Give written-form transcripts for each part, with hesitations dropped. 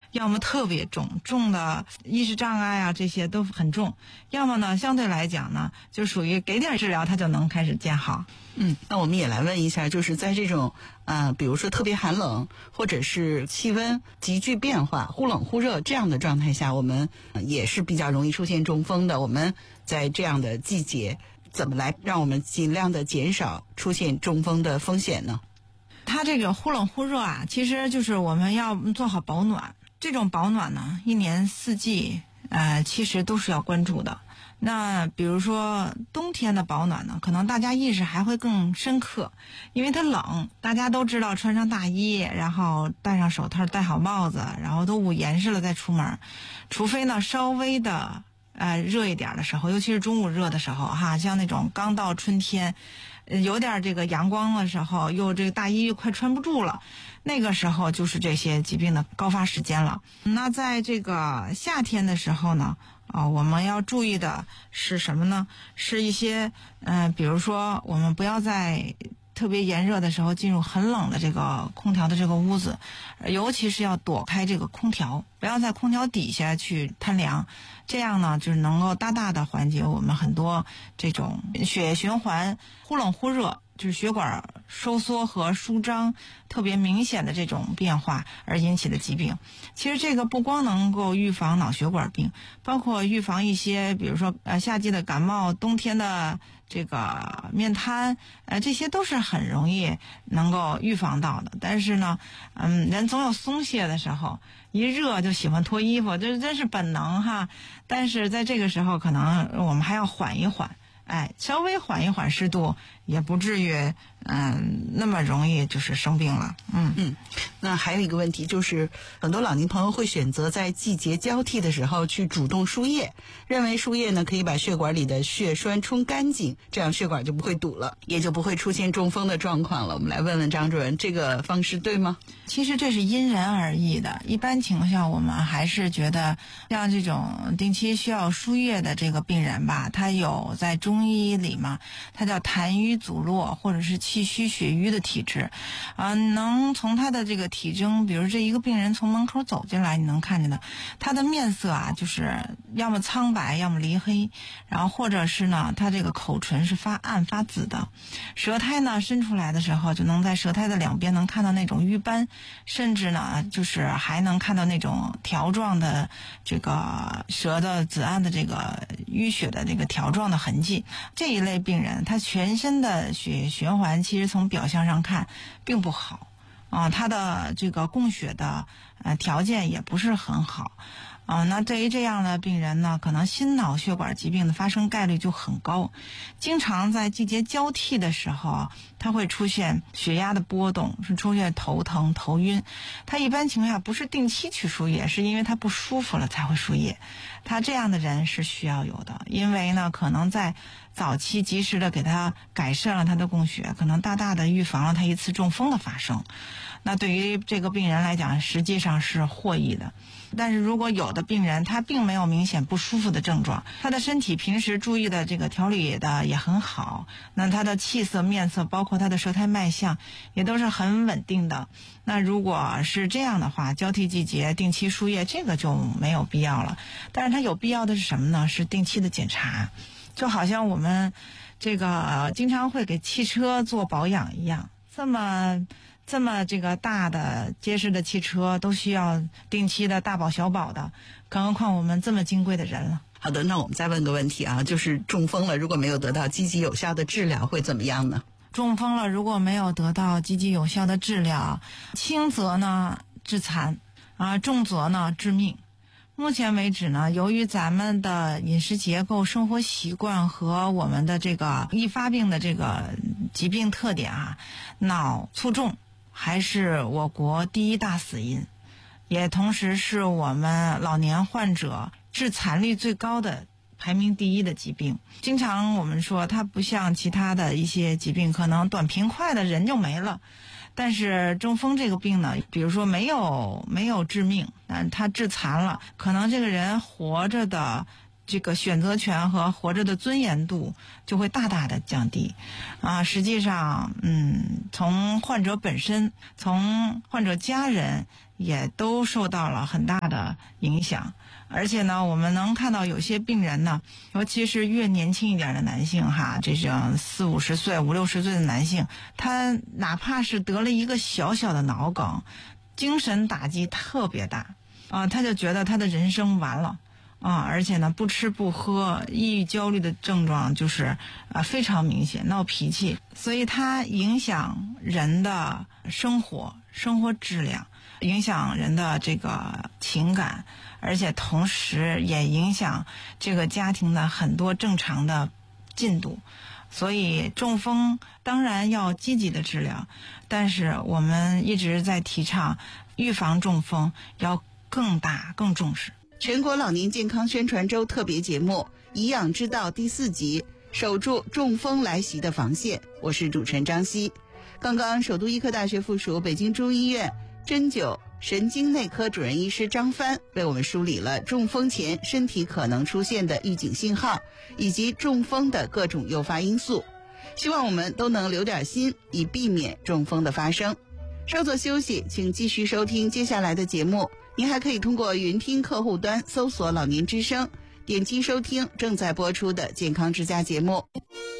要么特别重，重的意识障碍啊这些都很重，要么呢相对来讲呢就属于给点治疗它就能开始见好。 那我们也来问一下，就是在这种比如说特别寒冷或者是气温急剧变化忽冷忽热这样的状态下，我们也是比较容易出现中风的。我们在这样的季节怎么来让我们尽量的减少出现中风的风险呢？ 它这个忽冷忽热啊，其实就是我们要做好保暖。这种保暖呢，一年四季其实都是要关注的。那比如说冬天的保暖呢，可能大家意识还会更深刻，因为它冷，大家都知道穿上大衣，然后戴上手套，戴好帽子，然后都捂严实了再出门。除非呢稍微的热一点的时候，尤其是中午热的时候哈，像那种刚到春天有点这个阳光的时候，又这个大衣快穿不住了，那个时候就是这些疾病的高发时间了。那在这个夏天的时候呢，我们要注意的是什么呢？是一些比如说我们不要在特别炎热的时候进入很冷的这个空调的这个屋子，尤其是要躲开这个空调，不要在空调底下去贪凉，这样呢就是能够大大的缓解我们很多这种血液循环忽冷忽热，就是血管收缩和舒张特别明显的这种变化而引起的疾病。其实这个不光能够预防脑血管病，包括预防一些比如说夏季的感冒，冬天的这个面瘫，这些都是很容易能够预防到的。但是呢人总有松懈的时候，一热就喜欢脱衣服，这真是本能哈。但是在这个时候可能我们还要缓一缓，稍微缓一缓湿度，也不至于那么容易就是生病了。 那还有一个问题就是，很多老年朋友会选择在季节交替的时候去主动输液，认为输液呢可以把血管里的血栓冲干净，这样血管就不会堵了，也就不会出现中风的状况了。我们来问问张主任，这个方式对吗？ 其实这是因人而异的，一般情况下我们还是觉得像这种定期需要输液的这个病人吧，他有在中医里嘛，他叫痰瘀阻络或者是气虚血瘀的体质能从他的这个体征，比如这一个病人从门口走进来，你能看见的他的面色就是要么苍白要么离黑，然后或者是呢他这个口唇是发暗发紫的，舌苔呢伸出来的时候就能在舌苔的两边能看到那种瘀斑，甚至呢就是还能看到那种条状的这个舌的紫暗的这个淤血的这个条状的痕迹。这一类病人他全身的血液循环其实从表象上看并不好他的这个供血的条件也不是很好那对于这样的病人呢，可能心脑血管疾病的发生概率就很高。经常在季节交替的时候，他会出现血压的波动，是出现头疼头晕。他一般情况下不是定期去输液，是因为他不舒服了才会输液。他这样的人是需要有的，因为呢可能在早期及时的给他改善了他的供血，可能大大的预防了他一次中风的发生。那对于这个病人来讲实际上是获益的。但是如果有的病人他并没有明显不舒服的症状，他的身体平时注意的这个调理的也很好，那他的气色面色包括他的舌苔脉象也都是很稳定的，那如果是这样的话，交替季节定期输液这个就没有必要了。但是他有必要的是什么呢？是定期的检查，就好像我们这个经常会给汽车做保养一样，这么这个大的结实的汽车都需要定期的大保小保的，更何况我们这么金贵的人了。 好的，那我们再问个问题就是中风了如果没有得到积极有效的治疗会怎么样呢？ 中风了如果没有得到积极有效的治疗，轻则呢致残重则呢致命。目前为止呢，由于咱们的饮食结构、生活习惯和我们的这个易发病的这个疾病特点脑卒中还是我国第一大死因，也同时是我们老年患者致残率最高的排名第一的疾病。经常我们说它不像其他的一些疾病可能短平快的人就没了，但是中风这个病呢，比如说没有致命，但它致残了，可能这个人活着的这个选择权和活着的尊严度就会大大的降低。实际上，从患者本身，从患者家人也都受到了很大的影响。而且呢，我们能看到有些病人呢，尤其是越年轻一点的男性这种40-50岁、50-60岁的男性，他哪怕是得了一个小小的脑梗，精神打击特别大他就觉得他的人生完了而且呢，不吃不喝，抑郁焦虑的症状就是非常明显，闹脾气，所以它影响人的生活质量，影响人的这个情感，而且同时也影响这个家庭的很多正常的进度。所以中风当然要积极的治疗，但是我们一直在提倡预防中风要更大更重视。 全国老年健康宣传周特别节目《颐养之道》第4集，守住中风来袭的防线。我是主持人张希。刚刚首都医科大学附属北京中医院针灸神经内科主任医师张帆为我们梳理了中风前身体可能出现的预警信号，以及中风的各种诱发因素。希望我们都能留点心，以避免中风的发生。稍作休息，请继续收听接下来的节目。您还可以通过云听客户端搜索老年之声，点击收听正在播出的健康之家节目。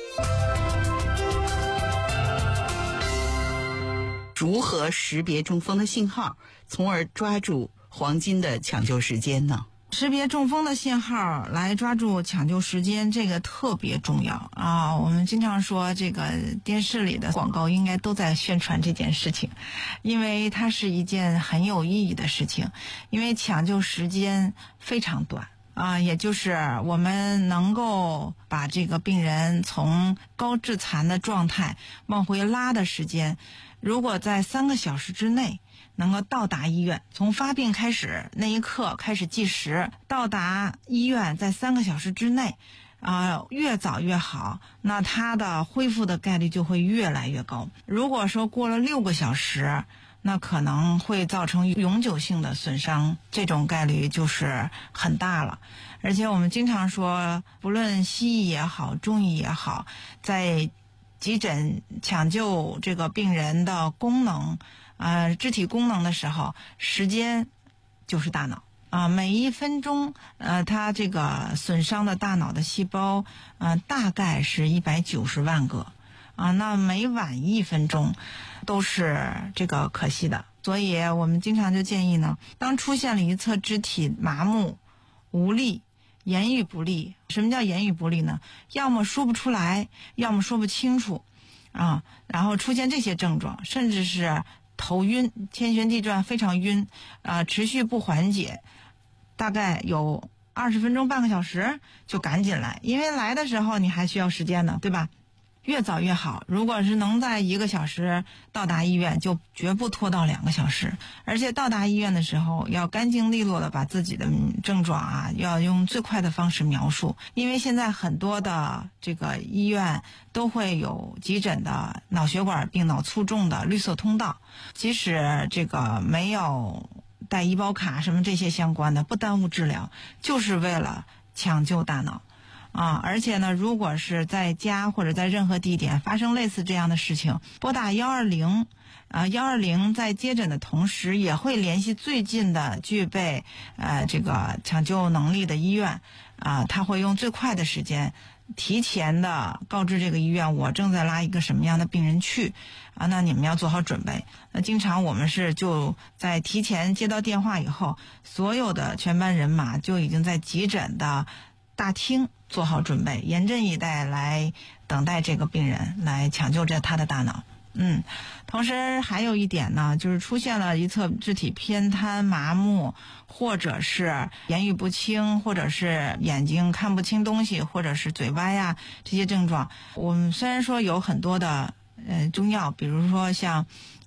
如何识别中风的信号，从而抓住黄金的抢救时间呢？ 识别中风的信号来抓住抢救时间，这个特别重要我们经常说，这个电视里的广告应该都在宣传这件事情，因为它是一件很有意义的事情。因为抢救时间非常短也就是我们能够把这个病人从高致残的状态往回拉的时间，如果在3个小时之内能够到达医院，从发病开始那一刻开始计时，到达医院在3个小时之内越早越好，那它的恢复的概率就会越来越高。如果说过了6个小时，那可能会造成永久性的损伤，这种概率就是很大了。而且我们经常说，不论西医也好，中医也好，在急诊抢救这个病人的功能肢体功能的时候，时间就是大脑每1分钟它这个损伤的大脑的细胞大概是190万个那每晚1分钟都是这个可惜的。所以我们经常就建议呢，当出现了一侧肢体麻木、无力、言语不利。什么叫言语不利呢？要么说不出来，要么说不清楚然后出现这些症状，甚至是头晕、天旋地转，非常晕持续不缓解，大概有20分钟、半个小时，就赶紧来，因为来的时候你还需要时间呢，对吧？越早越好，如果是能在1个小时到达医院，就绝不拖到2个小时。而且到达医院的时候，要干净利落的把自己的症状要用最快的方式描述。因为现在很多的这个医院都会有急诊的脑血管病、脑卒中的绿色通道，即使这个没有带医保卡什么这些相关的，不耽误治疗，就是为了抢救大脑而且呢，如果是在家或者在任何地点发生类似这样的事情，拨打120 120在接诊的同时也会联系最近的具备这个抢救能力的医院他会用最快的时间提前的告知这个医院，我正在拉一个什么样的病人去那你们要做好准备。那经常我们是就在提前接到电话以后，所有的全班人马就已经在急诊的大厅做好准备，严阵以待来等待这个病人来抢救他的大脑。同时还有一点呢，就是出现了一侧肢体偏瘫、麻木，或者是言语不清，或者是眼睛看不清东西，或者是嘴歪这些症状。我们虽然说有很多的中药，比如说像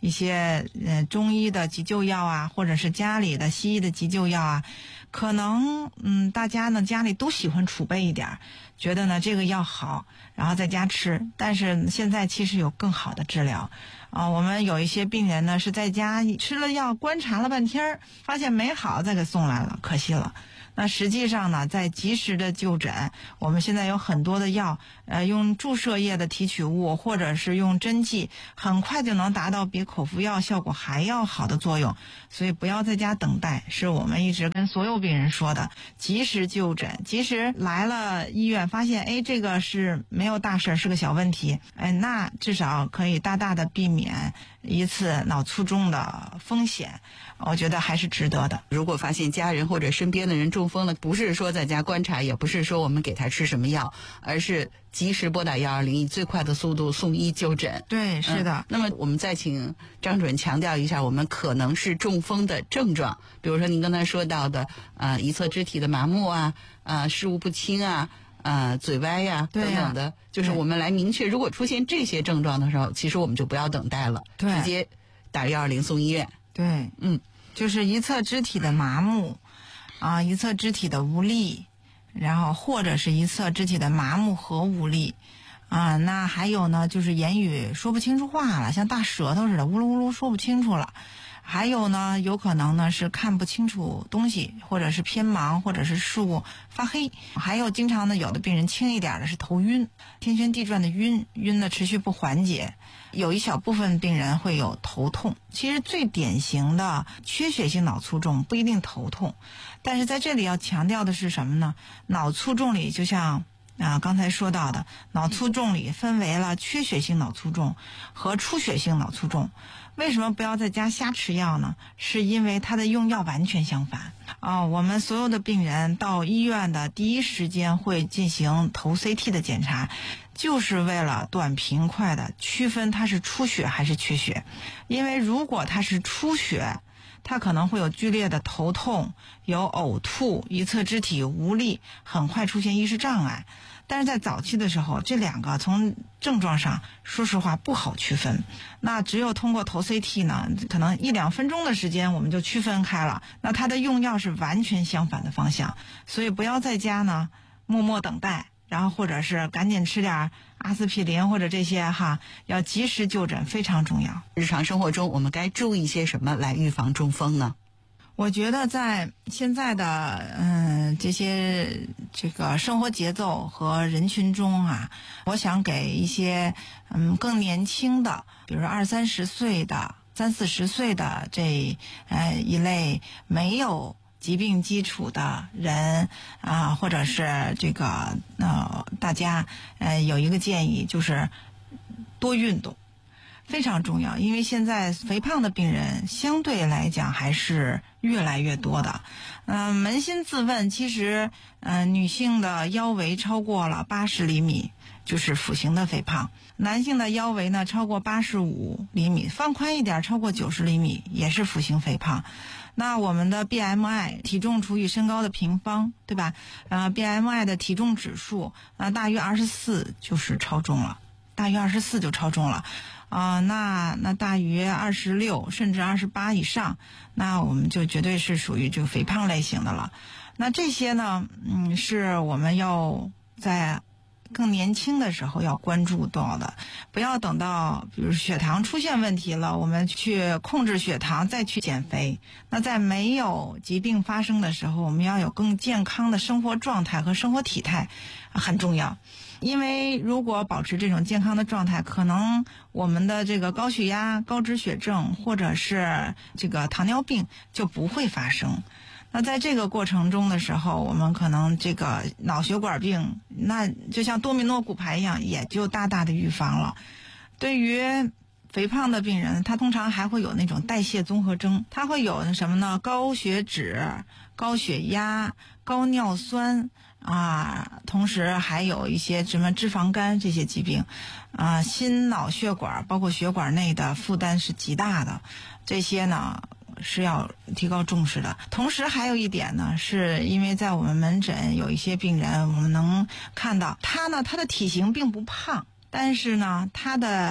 一些中医的急救药啊，或者是家里的西医的急救药啊，可能大家呢家里都喜欢储备一点，觉得呢这个药好，然后在家吃。但是现在其实有更好的治疗我们有一些病人呢是在家吃了药，观察了半天，发现没好，再给送来了，可惜了。那实际上呢，在及时的就诊，我们现在有很多的药，用注射液的提取物或者是用针剂，很快就能达到比口服药效果还要好的作用。所以不要在家等待，是我们一直跟所有病人说的，及时就诊，及时来了医院发现，这个是没有大事，是个小问题，那至少可以大大的避免一次脑卒中的风险。我觉得还是值得的。 如果发现家人或者身边的人中风了，不是说在家观察，也不是说我们给他吃什么药，而是及时拨打120，以最快的速度送医就诊。 对，是的。 那么我们再请张主任强调一下我们可能是中风的症状，比如说您刚才说到的一侧肢体的麻木视物不清嘴歪等等的，就是我们来明确，如果出现这些症状的时候，其实我们就不要等待了，直接打120送医院。 对，就是一侧肢体的麻木一侧肢体的无力，然后或者是一侧肢体的麻木和无力那还有呢，就是言语说不清楚话了，像大舌头似的，呜噜呜噜说不清楚了。还有呢，有可能呢是看不清楚东西，或者是偏盲，或者是视物发黑。还有经常呢，有的病人轻一点的是头晕，天旋地转的晕的持续不缓解。有一小部分病人会有头痛，其实最典型的缺血性脑卒中不一定头痛，但是在这里要强调的是什么呢？脑卒中里就像刚才说到的，脑卒中里分为了缺血性脑卒中和出血性脑卒中。为什么不要在家瞎吃药呢？是因为它的用药完全相反我们所有的病人到医院的第一时间会进行头 CT 的检查，就是为了短平快的区分它是出血还是缺血。因为如果它是出血，它可能会有剧烈的头痛，有呕吐，一侧肢体无力，很快出现意识障碍。但是在早期的时候，这两个从症状上说实话不好区分，那只有通过头 CT 呢，可能1-2分钟的时间我们就区分开了，那它的用药是完全相反的方向。所以不要在家呢默默等待，然后或者是赶紧吃点阿司匹林或者这些要及时就诊，非常重要。 日常生活中我们该注意些什么来预防中风呢？ 我觉得在现在的这个生活节奏和人群中我想给一些更年轻的，比如说20-30岁的、30-40岁的这一类没有疾病基础的人或者是这个大家有一个建议，就是多运动。非常重要，因为现在肥胖的病人相对来讲还是越来越多的。扪心自问，其实女性的腰围超过了80厘米就是腹型的肥胖，男性的腰围呢超过85厘米，放宽一点超过90厘米也是腹型肥胖。那我们的 BMI 体重除以身高的平方，对吧？BMI 的体重指数大于24就是超重了，大于24就超重了。那大于26甚至28以上，那我们就绝对是属于这个肥胖类型的了。那这些呢，是我们要在更年轻的时候要关注到的，不要等到比如血糖出现问题了，我们去控制血糖再去减肥。那在没有疾病发生的时候，我们要有更健康的生活状态和生活体态很重要。因为如果保持这种健康的状态，可能我们的这个高血压、高脂血症或者是这个糖尿病就不会发生。那在这个过程中的时候，我们可能这个脑血管病，那就像多米诺骨牌一样，也就大大的预防了。对于肥胖的病人，他通常还会有那种代谢综合征，他会有什么呢？高血脂、高血压、高尿酸同时还有一些什么脂肪肝这些疾病心脑血管包括血管内的负担是极大的，这些呢是要提高重视的。同时还有一点呢，是因为在我们门诊有一些病人，我们能看到他的体型并不胖，但是呢他的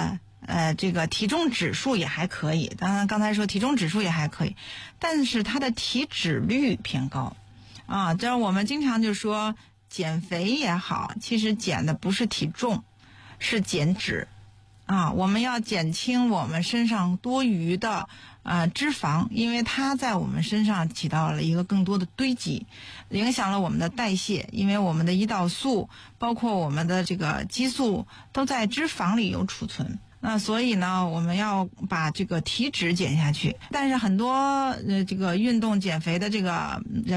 这个体重指数也还可以，当然刚才说体重指数也还可以，但是他的体脂率偏高啊。这我们经常就说减肥也好，其实减的不是体重，是减脂啊。我们要减轻我们身上多余的脂肪，因为它在我们身上起到了一个更多的堆积，影响了我们的代谢，因为我们的胰岛素包括我们的这个激素都在脂肪里有储存。那所以呢，我们要把这个体脂减下去，但是很多这个运动减肥的这个人